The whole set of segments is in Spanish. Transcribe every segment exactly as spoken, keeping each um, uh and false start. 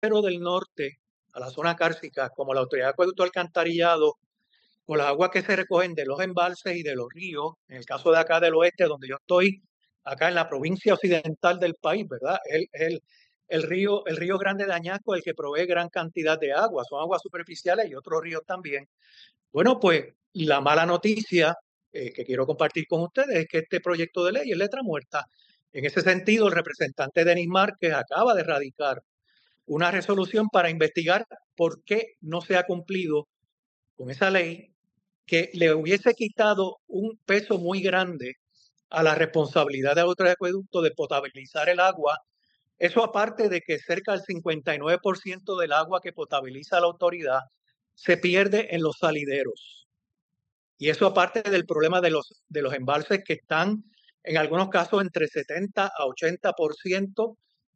Pero del norte, a la zona cárcica, como la Autoridad de Acueducto Alcantarillado, con las aguas que se recogen de los embalses y de los ríos, en el caso de acá del oeste, donde yo estoy, acá en la provincia occidental del país, ¿verdad? El, el, el, río, el río Grande de Añasco es el que provee gran cantidad de agua, son aguas superficiales y otros ríos también. Bueno, pues la mala noticia eh, que quiero compartir con ustedes es que este proyecto de ley es letra muerta. En ese sentido, el representante Denis Márquez acaba de radicar una resolución para investigar por qué no se ha cumplido con esa ley que le hubiese quitado un peso muy grande a la responsabilidad de otro acueducto de potabilizar el agua. Eso aparte de que cerca del cincuenta y nueve por ciento del agua que potabiliza la autoridad se pierde en los salideros. Y eso aparte del problema de los, de los embalses que están en algunos casos entre setenta a ochenta por ciento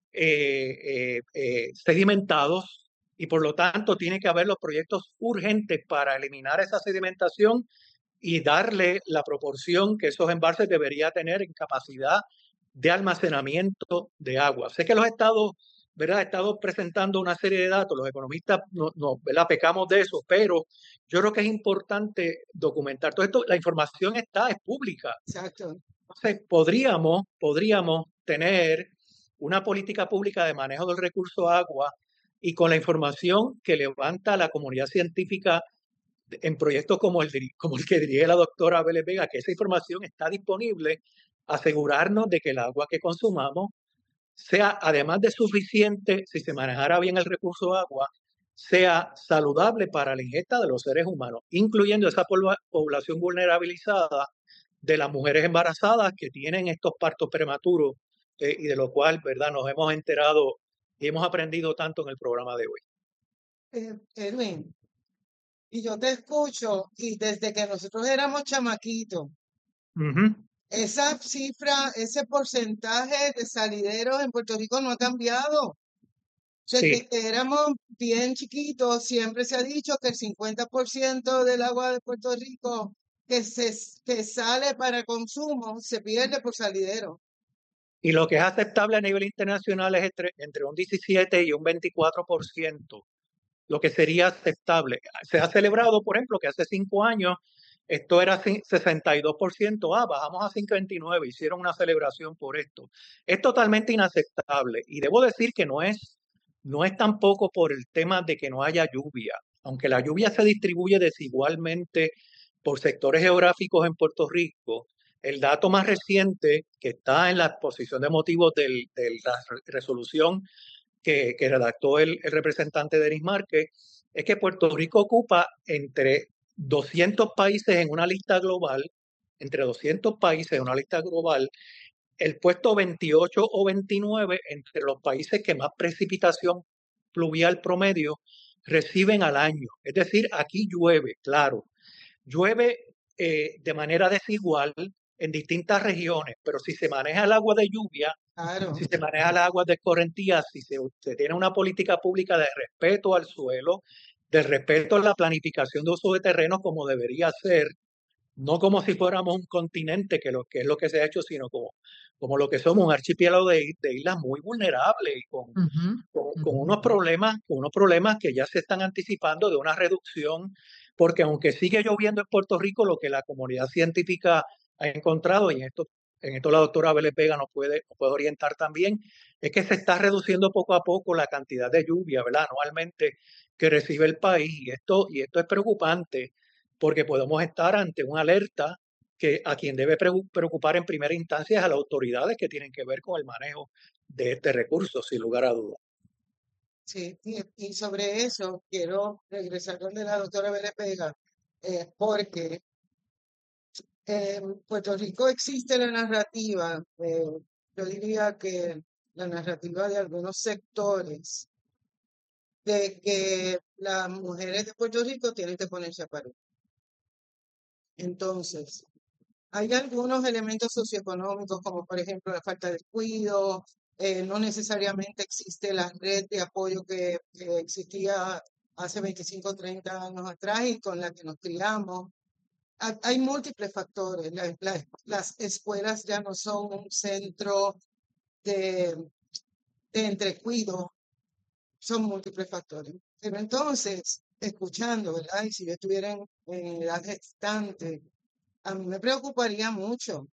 eh, eh, eh, sedimentados, y por lo tanto tiene que haber los proyectos urgentes para eliminar esa sedimentación y darle la proporción que esos embalses debería tener en capacidad de almacenamiento de agua. Sé que los estados, ¿verdad? Estados presentando una serie de datos, los economistas no, no, ¿verdad? Pecamos de eso, pero yo creo que es importante documentar todo esto. La información está, es pública. Exacto. Entonces, podríamos, podríamos tener una política pública de manejo del recurso agua y con la información que levanta la comunidad científica en proyectos como el, como el que dirige la doctora Vélez Vega, que esa información está disponible, asegurarnos de que el agua que consumamos sea, además de suficiente, si se manejara bien el recurso agua, sea saludable para la ingesta de los seres humanos, incluyendo esa población vulnerabilizada de las mujeres embarazadas que tienen estos partos prematuros eh, y de lo cual, ¿verdad?, nos hemos enterado y hemos aprendido tanto en el programa de hoy. Eh, Edwin, y yo te escucho, y desde que nosotros éramos chamaquitos, Ujú. esa cifra, ese porcentaje de salideros en Puerto Rico no ha cambiado. Desde Sí, que éramos bien chiquitos, siempre se ha dicho que el cincuenta por ciento del agua de Puerto Rico que, se, que sale para consumo se pierde por salidero. y lo que es aceptable a nivel internacional es entre, entre un diecisiete y un veinticuatro por ciento, lo que sería aceptable. Se ha celebrado, por ejemplo, que hace cinco años esto era sesenta y dos por ciento, ah, bajamos a cincuenta y nueve, hicieron una celebración por esto. Es totalmente inaceptable y debo decir que no es, no es tampoco por el tema de que no haya lluvia, aunque la lluvia se distribuye desigualmente por sectores geográficos en Puerto Rico. El dato más reciente que está en la exposición de motivos de la resolución que, que redactó el, el representante Denis Márquez, es que Puerto Rico ocupa entre doscientos países en una lista global, entre doscientos países en una lista global, el puesto veintiocho o veintinueve entre los países que más precipitación pluvial promedio reciben al año. Es decir, aquí llueve, claro, llueve eh, de manera desigual en distintas regiones, pero si se maneja el agua de lluvia, Claro. si se maneja el agua de escorrentía, si se, se tiene una política pública de respeto al suelo, de respeto a la planificación de uso de terrenos como debería ser, no como si fuéramos un continente, que, lo, que es lo que se ha hecho, sino como, como lo que somos, un archipiélago de, de islas muy vulnerables y con, Ujú, con, con ujú. unos problemas, con unos problemas que ya se están anticipando de una reducción, porque aunque sigue lloviendo en Puerto Rico, lo que la comunidad científica ha encontrado, y en esto, en esto la doctora Vélez Vega nos puede, nos puede orientar también, es que se está reduciendo poco a poco la cantidad de lluvia, ¿verdad?, anualmente que recibe el país, y esto, y esto es preocupante, porque podemos estar ante una alerta que a quien debe preocupar en primera instancia es a las autoridades que tienen que ver con el manejo de este recurso, sin lugar a dudas. Sí, y, y sobre eso quiero regresar donde la doctora Vélez Vega, eh, porque en Puerto Rico existe la narrativa, eh, yo diría que la narrativa de algunos sectores, de que las mujeres de Puerto Rico tienen que ponerse a parir. Entonces, hay algunos elementos socioeconómicos, como por ejemplo la falta de cuidado, eh, no necesariamente existe la red de apoyo que, que existía hace veinticinco o treinta años atrás y con la que nos criamos. Ha- Hay múltiples factores. La- la- las escuelas ya no son un centro de, de entrecuido, son múltiples factores. Pero entonces, escuchando, ¿verdad? Y si yo estuviera en, en edad gestante, a mí me preocuparía mucho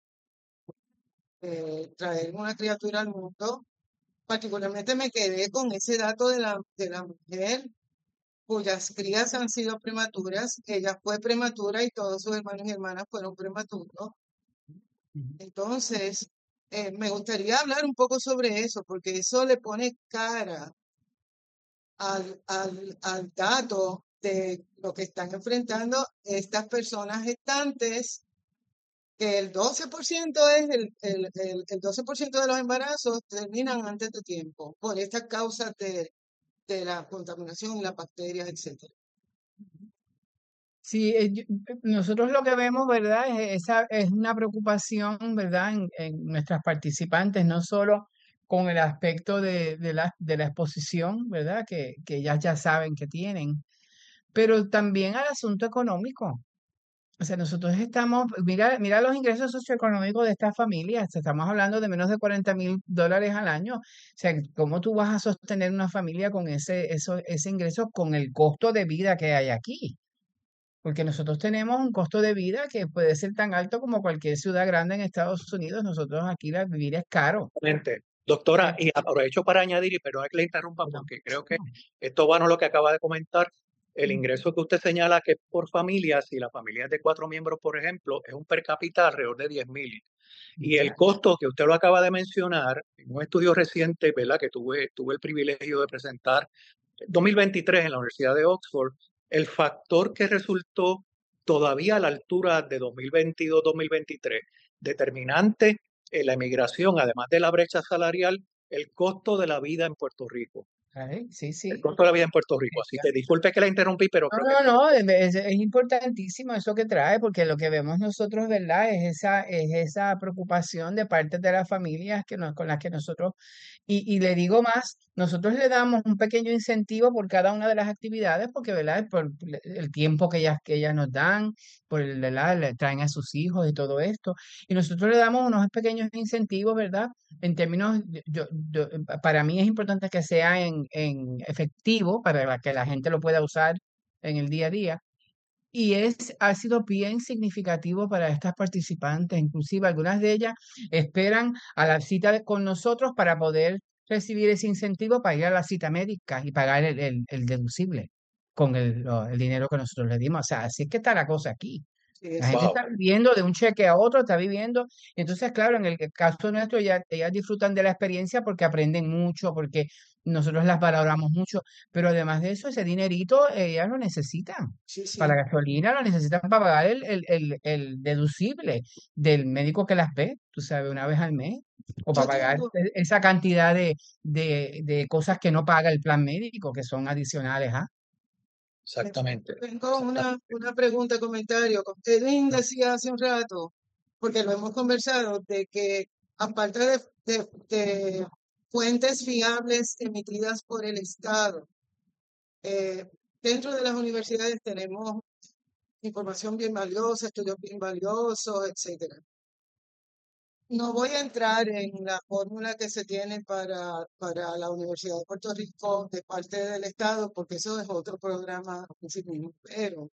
eh, traer una criatura al mundo. Particularmente me quedé con ese dato de la, de la mujer cuyas crías han sido prematuras. Ella fue prematura y todos sus hermanos y hermanas fueron prematuros. Entonces, eh, me gustaría hablar un poco sobre eso, porque eso le pone cara al, al, al dato de lo que están enfrentando estas personas gestantes, que el doce por ciento es el, el, el, el doce por ciento de los embarazos terminan antes de tiempo por estas causas de, de la contaminación, las bacterias, etcétera. Sí, eh, yo- eh, nosotros lo que vemos, ¿verdad? Es, esa, es una preocupación, ¿verdad? En, en nuestras participantes, no solo con el aspecto de, de la, de la exposición, ¿verdad? Que, que ellas ya saben que tienen, pero también al asunto económico. O sea, nosotros estamos, mira, mira los ingresos socioeconómicos de estas familias, estamos hablando de menos de cuarenta mil dólares al año. O sea, ¿cómo tú vas a sostener una familia con ese, eso, ese ingreso, con el costo de vida que hay aquí? Porque nosotros tenemos un costo de vida que puede ser tan alto como cualquier ciudad grande en Estados Unidos. Nosotros aquí la vivir es caro. Exactamente. Doctora, Eh, y aprovecho para añadir, y perdón que le interrumpa pero, porque creo que no, esto va a lo que acaba de comentar. El mm, ingreso que usted señala que es por familia, si la familia es de cuatro miembros, por ejemplo, es un per cápita alrededor de diez mil. Y el exacto. costo que usted lo acaba de mencionar, en un estudio reciente, ¿verdad? Que tuve, tuve el privilegio de presentar dos mil veintitrés en la Universidad de Oxford, el factor que resultó todavía a la altura de dos mil veintidós-dos mil veintitrés, determinante en la emigración, además de la brecha salarial, el costo de la vida en Puerto Rico. Ay, sí, El sí. costo de la vida en Puerto Rico. Así que disculpe que la interrumpí, pero No, creo que no, no, es, es- es importantísimo eso que trae, porque lo que vemos nosotros, ¿verdad? Es esa, es esa preocupación de parte de las familias que nos, con las que nosotros, y, y le digo más, nosotros le damos un pequeño incentivo por cada una de las actividades, porque, ¿verdad? Por le- el tiempo que ellas, que ellas nos dan, por el, ¿verdad? Le traen a sus hijos y todo esto, y nosotros le damos unos pequeños incentivos, ¿verdad? En términos, yo, yo- para mí es importante que sea en, en efectivo, para que la gente lo pueda usar en el día a día. Y es, ha sido bien significativo para estas participantes. Inclusive algunas de ellas esperan a la cita de- con nosotros para poder recibir ese incentivo para ir a la cita médica y pagar el, el- el deducible con el, lo- el dinero que nosotros le dimos. O sea, así es que está la cosa aquí. Sí, La gente eso. wow, está viviendo de un cheque a otro, está viviendo. Entonces, claro, en el caso nuestro, ya, ellas disfrutan de la experiencia porque aprenden mucho, porque nosotros las valoramos mucho. Pero además de eso, ese dinerito ellas lo necesitan Sí, para sí. la gasolina, lo necesitan para pagar el, el, el, el deducible del médico que las ve, tú sabes, una vez al mes, o para Yo pagar tengo, e- esa cantidad de, de, de cosas que no paga el plan médico, que son adicionales, ¿ah? exactamente, tengo una, exactamente. una pregunta, comentario. Edwin decía hace un rato, porque lo hemos conversado, de que aparte de, de- de fuentes fiables emitidas por el Estado, eh, dentro de las universidades tenemos información bien valiosa, estudios bien valiosos, etcétera. No voy a entrar en la fórmula que se tiene para, para la Universidad de Puerto Rico de parte del Estado, porque eso es otro programa en sí mismo. Pero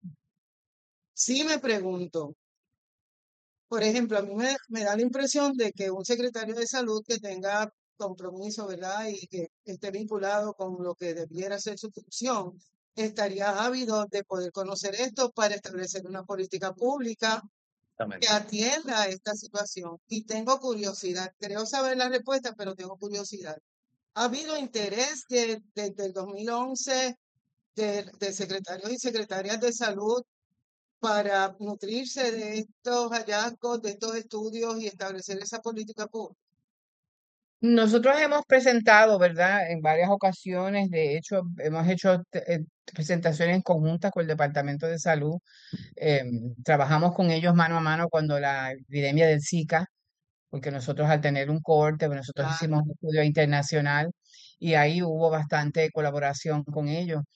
sí me pregunto, por ejemplo, a mí me, me da la impresión de que un secretario de salud que tenga compromiso, ¿verdad? Y que esté vinculado con lo que debiera ser su función, estaría ávido de poder conocer esto para establecer una política pública que Exactamente. atienda a esta situación. Y tengo curiosidad, creo saber la respuesta, pero tengo curiosidad. ¿Ha habido interés de- desde el dos mil once de, de secretarios y secretarias de salud para nutrirse de estos hallazgos, de estos estudios y establecer esa política pública? Nosotros hemos presentado, ¿verdad? En varias ocasiones, de hecho, hemos hecho eh, presentaciones conjuntas con el Departamento de Salud. Em, trabajamos con ellos mano a mano cuando la epidemia del Zika, porque nosotros al tener un cohorte, pues nosotros Claro. hicimos un estudio internacional y ahí hubo bastante colaboración con ellos.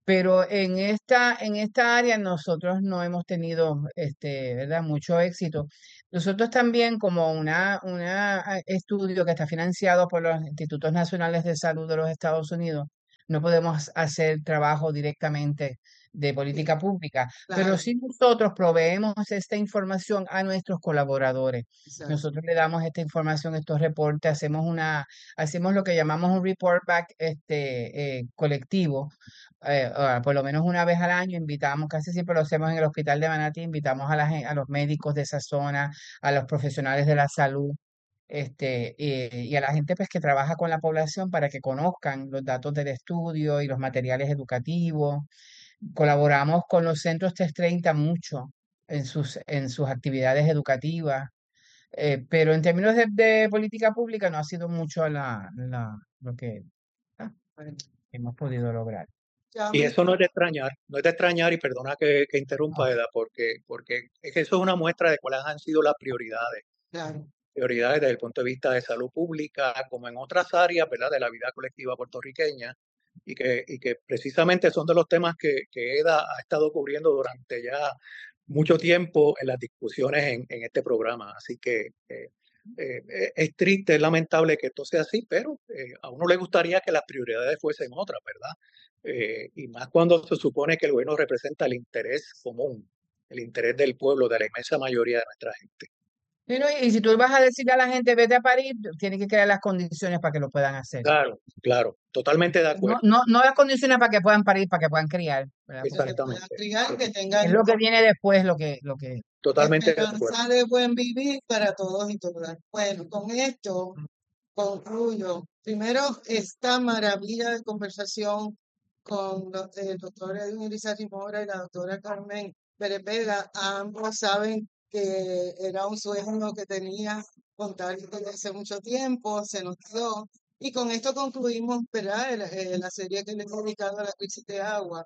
Pero en esta, en esta área nosotros no hemos tenido, este, ¿verdad? Mucho éxito. Nosotros también, como una, una ah, estudio que está financiado por los Institutos Nacionales de Salud de los Estados Unidos, no podemos hacer trabajo directamente de Sí, política pública, pero claro, sí nosotros proveemos esta información a nuestros colaboradores. exacto. Nosotros le damos esta información, estos reportes, hacemos una, hacemos lo que llamamos un report back, este, eh, colectivo. Eh, ah, por lo menos una vez al año invitamos, casi siempre lo hacemos en el Hospital de Manatí, invitamos a, la, gen- a los médicos de esa zona, a los profesionales de la salud, este, y, y a la gente pues que trabaja con la población para que conozcan los datos del estudio y los materiales educativos. Colaboramos con los centros trescientos treinta mucho en sus, en sus actividades educativas, eh, pero en términos de, de política pública no ha sido mucho la, la- lo que ah, Bueno, hemos podido lograr. ya Y me, eso no es de extrañar, no es de extrañar, y perdona que, que interrumpa, Eda, porque, porque es que eso es una muestra de cuáles han sido las prioridades. claro, Prioridades desde el punto de vista de salud pública, como en otras áreas, ¿verdad?, de la vida colectiva puertorriqueña, y que, y que precisamente son de los temas que, que Eda ha estado cubriendo durante ya mucho tiempo en las discusiones en, en este programa. Así que eh, eh, eh, es triste, es lamentable que esto sea así, pero eh, a uno le gustaría que las prioridades fuesen otras, ¿verdad? Eh, y más cuando se supone que el gobierno representa el interés común, el interés del pueblo, de la inmensa mayoría de nuestra gente. Y, no, y si tú vas a decirle a la gente, vete a parir, tienes que crear las condiciones para que lo puedan hacer. Claro, claro, totalmente de No, acuerdo, no, no las condiciones para que puedan parir, para que puedan criar, ¿verdad? que Porque se puedan exactamente, criar y que es tengan lo que viene después, lo que, lo que. totalmente de acuerdo. esperanza de buen vivir para todos y todas. Bueno, con esto concluyo. Primero, esta maravilla de conversación con lo- el doctor Edwin Irizarry Mora y la doctora Carmen Pérez Vega. Ambos saben que era un sueño que tenía contar desde hace mucho tiempo, se nos dio. Y con esto concluimos, ¿verdad? el- eh, la serie que les he dedicado a la crisis de agua.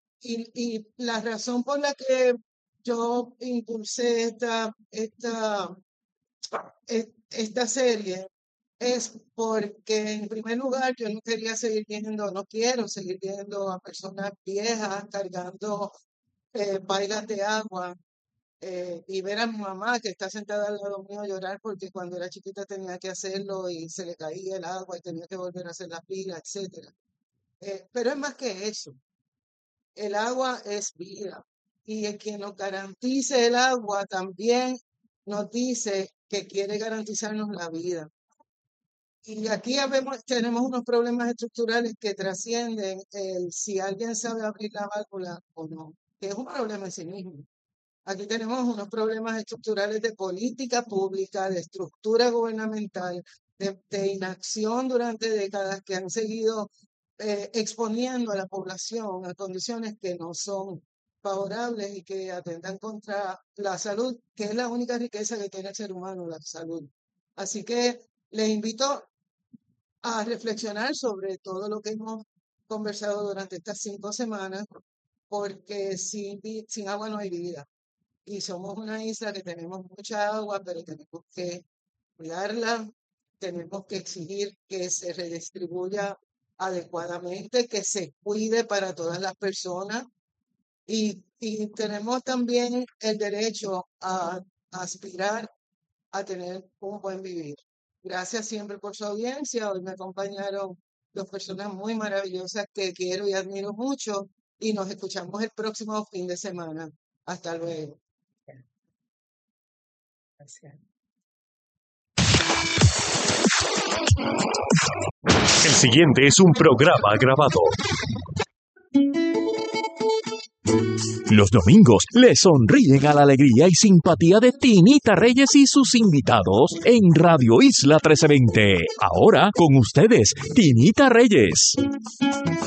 Y, y la razón por la que yo impulsé esta, esta, e- esta serie es porque, en primer lugar, yo no quería seguir viendo, no quiero seguir viendo a personas viejas cargando eh, pailas de agua, eh, y ver a mi mamá que está sentada al lado mío llorar porque cuando era chiquita tenía que hacerlo y se le caía el agua y tenía que volver a hacer la pila, etcétera. Eh, pero es más que eso. El agua es vida. Y el que nos garantice el agua también nos dice que quiere garantizarnos la vida. Y aquí habemos- tenemos unos problemas estructurales que trascienden el si alguien sabe abrir la válvula o no, que es un problema en sí mismo. Aquí tenemos unos problemas estructurales de política pública, de estructura gubernamental, de, de inacción durante décadas que han seguido eh, exponiendo a la población a condiciones que no son favorables y que atentan contra la salud, que es la única riqueza que tiene el ser humano, la salud. Así que les invito a reflexionar sobre todo lo que hemos conversado durante estas cinco semanas, porque sin, vi- sin agua no hay vida. Y somos una isla que tenemos mucha agua, pero tenemos que cuidarla, tenemos que exigir que se redistribuya adecuadamente, que se cuide para todas las personas y, y tenemos también el derecho a, a aspirar a tener un buen vivir. Gracias siempre por su audiencia. Hoy me acompañaron dos personas muy maravillosas que quiero y admiro mucho y nos escuchamos el próximo fin de semana. Hasta luego. Gracias. El siguiente es un programa grabado. Los domingos le sonríen a la alegría y simpatía de Tinita Reyes y sus invitados en Radio Isla trece veinte. Ahora con ustedes, Tinita Reyes.